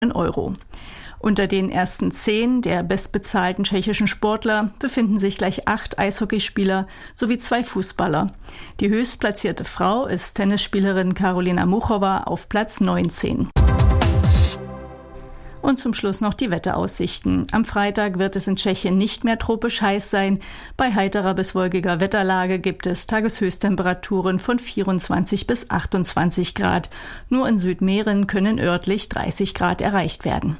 Euro. Unter den ersten 10 der bestbezahlten tschechischen Sportler befinden sich gleich 8 Eishockeyspieler sowie 2 Fußballer. Die höchstplatzierte Frau ist Tennisspielerin Karolina Muchova auf Platz 19. Und zum Schluss noch die Wetteraussichten. Am Freitag wird es in Tschechien nicht mehr tropisch heiß sein. Bei heiterer bis wolkiger Wetterlage gibt es Tageshöchsttemperaturen von 24 bis 28 Grad. Nur in Südmähren können örtlich 30 Grad erreicht werden.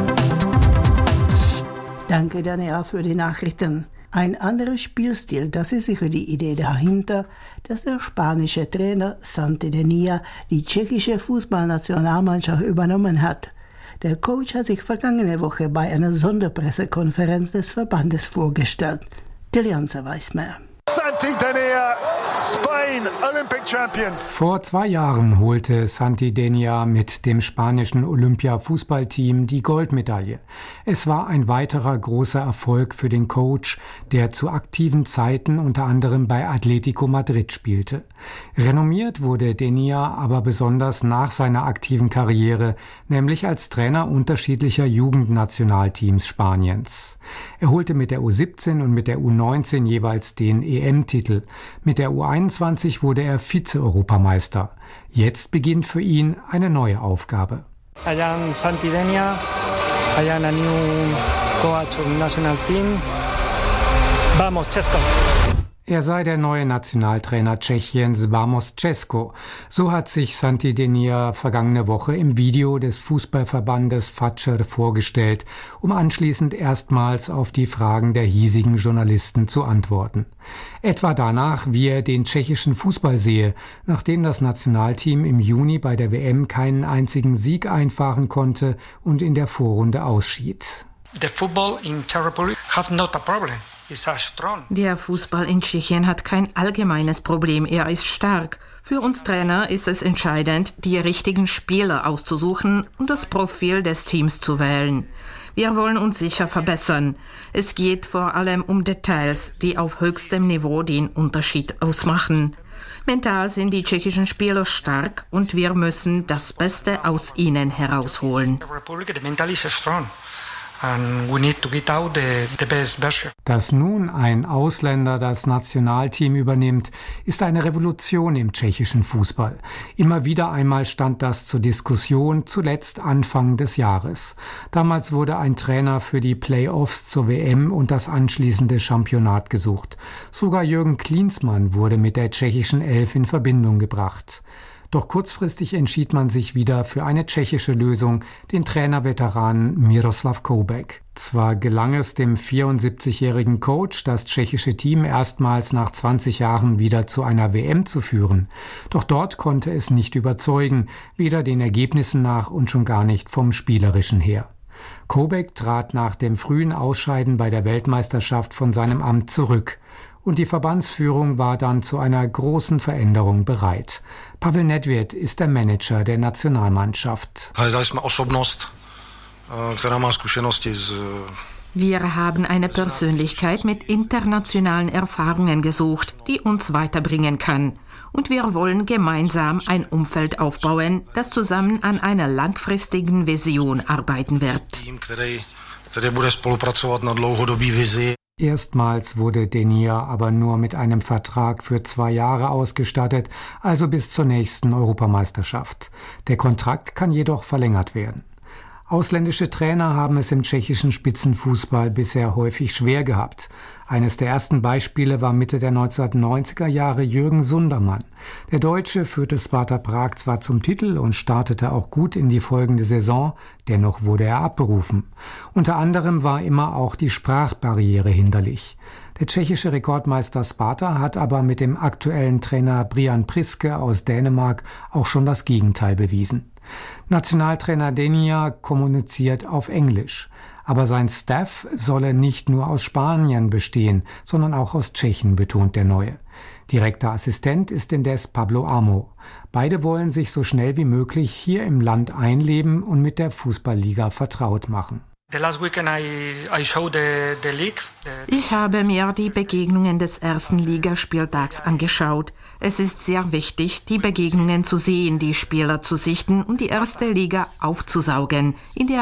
Danke, Daniela, für die Nachrichten. Ein anderer Spielstil, das ist sicher die Idee dahinter, dass der spanische Trainer Santi Denia die tschechische Fußballnationalmannschaft übernommen hat. Der Coach hat sich vergangene Woche bei einer Sonderpressekonferenz des Verbandes vorgestellt. Tilianza weiß mehr. Santi Denia, Spain, Olympic Champions. Vor 2 Jahren holte Santi Denia mit dem spanischen Olympia-Fußballteam die Goldmedaille. Es war ein weiterer großer Erfolg für den Coach, der zu aktiven Zeiten unter anderem bei Atletico Madrid spielte. Renommiert wurde Denia aber besonders nach seiner aktiven Karriere, nämlich als Trainer unterschiedlicher Jugendnationalteams Spaniens. Er holte mit der U17 und mit der U19 jeweils den EM-Titel. Mit der U21 wurde er Vize-Europameister. Jetzt beginnt für ihn eine neue Aufgabe. I am Santi Denia. I am a new coach of national team. Vamos, Česko! Er sei der neue Nationaltrainer Tschechiens Vamos Česko. So hat sich Santi Denia vergangene Woche im Video des Fußballverbandes FACER vorgestellt, um anschließend erstmals auf die Fragen der hiesigen Journalisten zu antworten. Etwa danach, wie er den tschechischen Fußball sehe, nachdem das Nationalteam im Juni bei der WM keinen einzigen Sieg einfahren konnte und in der Vorrunde ausschied. The football in Czech Republic have not a problem. Der Fußball in Tschechien hat kein allgemeines Problem, er ist stark. Für uns Trainer ist es entscheidend, die richtigen Spieler auszusuchen und das Profil des Teams zu wählen. Wir wollen uns sicher verbessern. Es geht vor allem um Details, die auf höchstem Niveau den Unterschied ausmachen. Mental sind die tschechischen Spieler stark und wir müssen das Beste aus ihnen herausholen. Dass nun ein Ausländer das Nationalteam übernimmt, ist eine Revolution im tschechischen Fußball. Immer wieder einmal stand das zur Diskussion, zuletzt Anfang des Jahres. Damals wurde ein Trainer für die Play-offs zur WM und das anschließende Championat gesucht. Sogar Jürgen Klinsmann wurde mit der tschechischen Elf in Verbindung gebracht. Doch kurzfristig entschied man sich wieder für eine tschechische Lösung, den Trainerveteran Miroslav Koubek. Zwar gelang es dem 74-jährigen Coach, das tschechische Team erstmals nach 20 Jahren wieder zu einer WM zu führen. Doch dort konnte es nicht überzeugen, weder den Ergebnissen nach und schon gar nicht vom Spielerischen her. Koubek trat nach dem frühen Ausscheiden bei der Weltmeisterschaft von seinem Amt zurück. Und die Verbandsführung war dann zu einer großen Veränderung bereit. Pavel Nedvěd ist der Manager der Nationalmannschaft. Wir haben eine Persönlichkeit mit internationalen Erfahrungen gesucht, die uns weiterbringen kann. Und wir wollen gemeinsam ein Umfeld aufbauen, das zusammen an einer langfristigen Vision arbeiten wird. Erstmals wurde Denia aber nur mit einem Vertrag für 2 Jahre ausgestattet, also bis zur nächsten Europameisterschaft. Der Kontrakt kann jedoch verlängert werden. Ausländische Trainer haben es im tschechischen Spitzenfußball bisher häufig schwer gehabt. Eines der ersten Beispiele war Mitte der 1990er Jahre Jürgen Sundermann. Der Deutsche führte Sparta Prag zwar zum Titel und startete auch gut in die folgende Saison, dennoch wurde er abberufen. Unter anderem war immer auch die Sprachbarriere hinderlich. Der tschechische Rekordmeister Sparta hat aber mit dem aktuellen Trainer Brian Priske aus Dänemark auch schon das Gegenteil bewiesen. Nationaltrainer Denia kommuniziert auf Englisch. Aber sein Staff solle nicht nur aus Spaniern bestehen, sondern auch aus Tschechen, betont der Neue. Direkter Assistent ist indes Pablo Amo. Beide wollen sich so schnell wie möglich hier im Land einleben und mit der Fußballliga vertraut machen. Ich habe mir die Begegnungen des ersten Ligaspieltags angeschaut. Es ist sehr wichtig, die Begegnungen zu sehen, die Spieler zu sichten und die erste Liga aufzusaugen, in der